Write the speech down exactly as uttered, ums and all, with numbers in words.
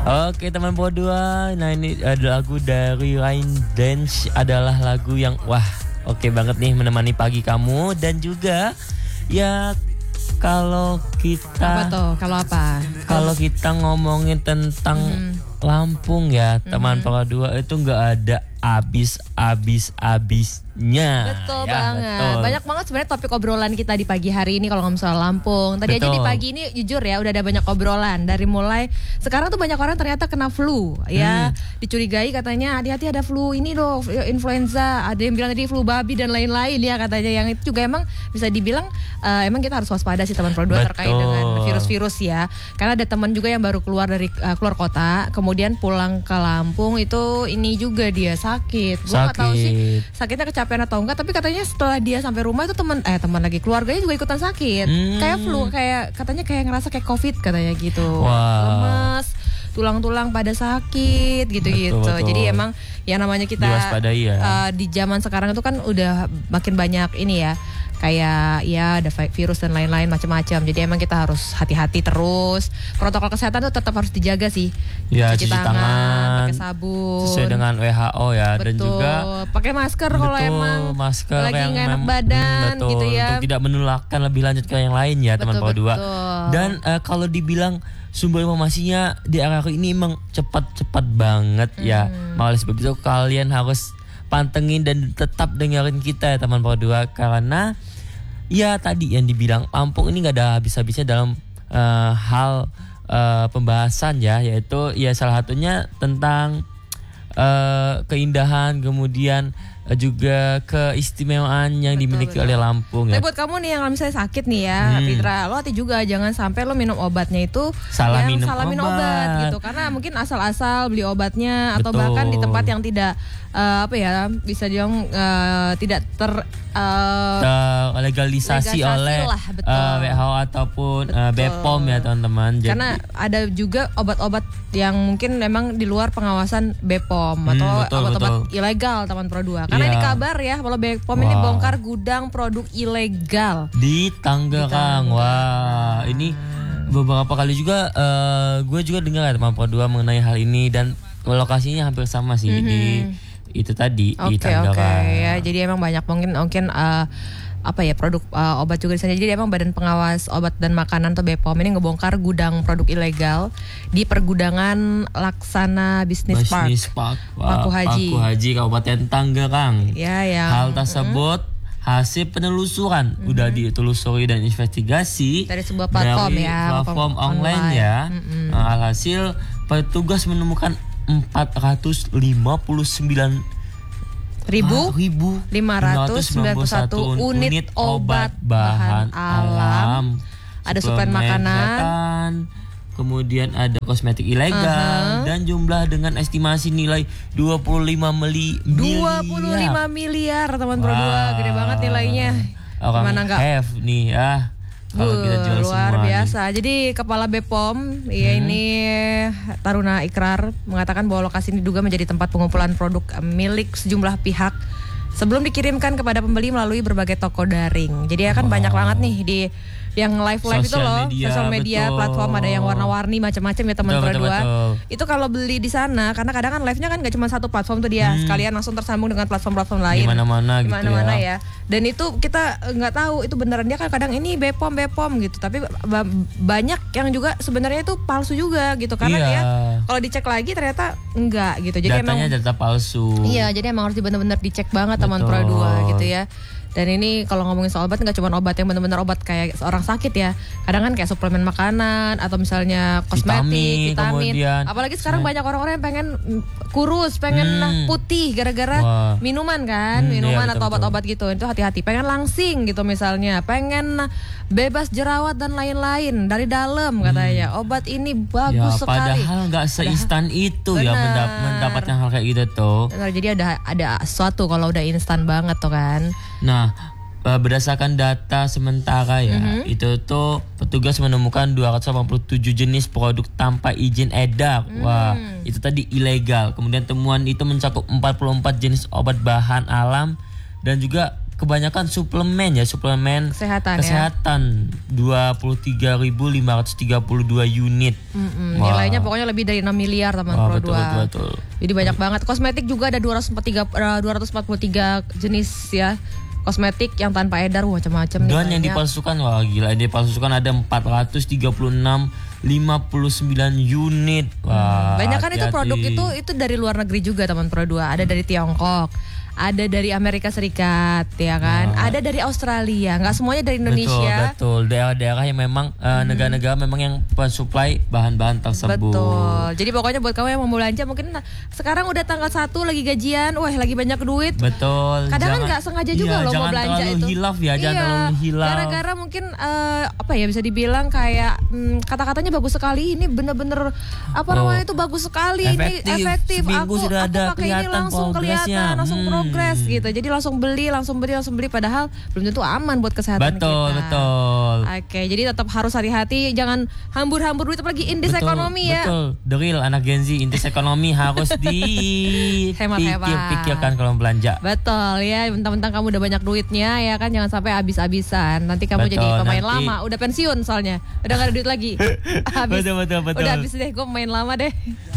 Oke teman Pro dua, nah ini ada lagu dari Rain Dance, adalah lagu yang wah oke banget nih menemani pagi kamu. Dan juga ya kalau kita Apa tuh? Kalau apa? Kalau kita ngomongin tentang hmm. Lampung ya teman hmm. Pro dua, itu nggak ada abis-abis-abisnya. Betul ya, banget. betul. Banyak banget sebenarnya topik obrolan kita di pagi hari ini kalau ngomong soal Lampung. Tadi betul. Aja di pagi ini jujur ya udah ada banyak obrolan. Dari mulai sekarang tuh banyak orang ternyata kena flu ya. Hmm. Dicurigai katanya hati-hati ada flu ini loh, influenza. Ada yang bilang tadi flu babi dan lain-lain ya katanya. Yang itu juga emang bisa dibilang uh, emang kita harus waspada sih teman Pro dua terkait dengan virus-virus ya. Karena ada teman juga yang baru keluar dari uh, keluar kota, kemudian pulang ke Lampung itu ini juga dia sakit. Gue nggak tahu sih sakitnya kecapean atau enggak, tapi katanya setelah dia sampai rumah itu teman eh teman lagi keluarganya juga ikutan sakit. Hmm. Kayak flu, kayak katanya kayak ngerasa kayak COVID katanya gitu. Wow. Lemes, tulang-tulang pada sakit gitu-gitu. Betul, betul. Jadi emang ya namanya kita ya. uh, di zaman sekarang itu kan udah makin banyak ini ya. Kayak ya ada virus dan lain-lain macam-macam. Jadi emang kita harus hati-hati terus. Protokol kesehatan tuh tetap harus dijaga sih. Ya, cuci, cuci tangan, tangan pakai sabun. Sesuai dengan W H O ya. Betul. Dan juga pakai masker kalau emang masker lagi yang nggak enak mem- badan betul, gitu ya. untuk tidak menularkan lebih lanjut ke yang lain ya teman Pro dua. Dan uh, kalau dibilang sumber informasinya di era ini emang cepat-cepat banget hmm. ya. Maka sebab itu kalian harus pantengin dan tetap dengerin kita ya teman Pro dua, karena ya tadi yang dibilang Lampung ini nggak ada habis-habisnya dalam uh, hal uh, pembahasan ya, yaitu ya salah satunya tentang uh, keindahan, kemudian uh, juga keistimewaan yang betul, dimiliki betul. oleh Lampung ya. Tapi buat kamu nih yang misalnya sakit nih ya, hmm. Fitra, lo hati juga jangan sampai lo minum obatnya itu salah yang minum salah obat. minum obat gitu, karena mungkin asal-asal beli obatnya betul. Atau bahkan di tempat yang tidak uh, apa ya bisa dibilang uh, tidak ter uh, legalisasi oleh lah, uh, W H O ataupun uh, B P O M ya teman-teman. Jadi, karena ada juga obat-obat yang mungkin memang di luar pengawasan B P O M hmm, atau betul, obat-obat betul. ilegal teman Pro dua. Karena yeah. ini kabar ya kalau B P O M wow. ini bongkar gudang produk ilegal di Tangerang. Wah, ini beberapa kali juga uh, gue juga dengar ya teman Pro dua mengenai hal ini, dan lokasinya hampir sama sih mm-hmm. di itu tadi okay, di Tangerang. Oke okay, ya. Jadi emang banyak mungkin mungkin uh, apa ya produk uh, obat juga di sana. Jadi emang Badan Pengawas Obat dan Makanan atau B P O M ini ngebongkar gudang produk ilegal di pergudangan Laksana Business Park, Park Paku Haji. Paku Haji Kabupaten Tangerang. Ya, yang hal tersebut mm-hmm. hasil penelusuran mm-hmm. udah ditelusuri dan investigasi dari sebuah platform dari ya, platform online, online ya. Mm-hmm. Nah, alhasil petugas menemukan empat ratus lima puluh sembilan ribu lima ratus sembilan puluh satu unit obat bahan alam, ada suplemen makanan, kemudian ada kosmetik ilegal, uh-huh. dan jumlah dengan estimasi nilai dua puluh lima miliar. dua puluh lima miliar teman Pro dua, gede banget nilainya. Orang Gimana enggak? Have nih ya. Kalau kita jual luar semua biasa. nih. Jadi Kepala B P O M ya hmm. ini Taruna Ikrar mengatakan bahwa lokasi ini diduga menjadi tempat pengumpulan produk milik sejumlah pihak sebelum dikirimkan kepada pembeli melalui berbagai toko daring. Jadi akan wow. banyak banget nih di yang live live itu loh, sosial media, betul. Platform ada yang warna-warni macam-macam ya teman Pro dua. Itu kalau beli di sana, karena kadang kan live-nya kan gak cuma satu platform tuh dia, hmm. sekalian langsung tersambung dengan platform-platform lain. Di mana-mana gitu Dimana-mana ya. ya. Dan itu kita nggak tahu itu beneran dia kan kadang ini B P O M B P O M gitu, tapi b- banyak yang juga sebenarnya itu palsu juga gitu karena iya. dia kalau dicek lagi ternyata enggak gitu. Jadi datanya emang data palsu. Iya, jadi emang harus benar-benar dicek banget teman Pro dua gitu ya. Dan ini kalau ngomongin soal obat nggak cuma obat yang benar-benar obat kayak orang sakit ya. Kadang kan kayak suplemen makanan atau misalnya kosmetik, vitamin. vitamin. Apalagi sekarang banyak orang-orang yang pengen kurus, pengen hmm. putih gara-gara Wah. minuman kan, hmm, minuman iya, atau obat-obat gitu. Itu hati-hati. Pengen langsing gitu misalnya, pengen bebas jerawat dan lain-lain dari dalam katanya. Hmm. Obat ini bagus ya, sekali. Padahal nggak seinstan itu Bener. ya mendap- mendapatkan hal kayak gitu tuh. Benar, jadi ada ada sesuatu kalau udah instan banget tuh kan. Nah, berdasarkan data sementara ya, mm-hmm. itu tuh petugas menemukan dua ratus delapan puluh tujuh jenis produk tanpa izin edar. Mm. Wah, itu tadi ilegal. Kemudian temuan itu mencakup empat puluh empat jenis obat bahan alam dan juga kebanyakan suplemen ya, suplemen kesehatan, kesehatan ya. dua puluh tiga ribu lima ratus tiga puluh dua unit. Mm-mm, nilainya pokoknya lebih dari enam miliar teman Wah, Pro betul, dua. Betul, betul. Jadi banyak banget. Kosmetik juga ada dua ratus empat puluh tiga jenis ya. Kosmetik yang tanpa edar macam-macam. Dan yang dipalsukan, wah gila, yang dipalsukan ada empat ratus tiga puluh enam lima puluh sembilan unit. Wah, hmm, banyak kan hati-hati. itu produk itu itu dari luar negeri juga teman Pro dua. Ada dari Tiongkok, ada dari Amerika Serikat, ya kan? Nah. Ada dari Australia, nggak semuanya dari Indonesia. Betul, betul. Daerah-daerah yang memang uh, hmm. negara-negara memang yang mensuplai bahan-bahan tersebut. Betul. Jadi pokoknya buat kamu yang mau belanja mungkin sekarang udah tanggal satu lagi gajian, wah lagi banyak duit. Betul. Kadang kan nggak sengaja juga iya, loh mau belanja itu. Hilaf ya, jangan iya, terlalu hilaf. Gara-gara mungkin uh, apa ya bisa dibilang kayak hmm, kata-katanya bagus sekali, ini bener-bener apa namanya itu oh, bagus sekali, efektif. ini efektif. Seminggu aku sudah aku ada pakai ini langsung kelihatan, langsung hmm. progres gitu. Jadi langsung beli, langsung beli, langsung beli padahal belum tentu aman buat kesehatan betul, kita. Betul, betul. Oke, jadi tetap harus hati-hati, jangan hambur-hambur duit apalagi indeks betul, ekonomi ya. Betul, the real anak Gen Z, indeks ekonomi harus dipikir-pikirkan kalau belanja. Betul ya, mentang-mentang kamu udah banyak duitnya ya kan, jangan sampai habis-habisan. Nanti kamu betul, jadi pemain nanti... lama, udah pensiun soalnya, udah gak ada duit lagi. Habis, betul, betul, betul. Udah habis deh, gue main lama deh.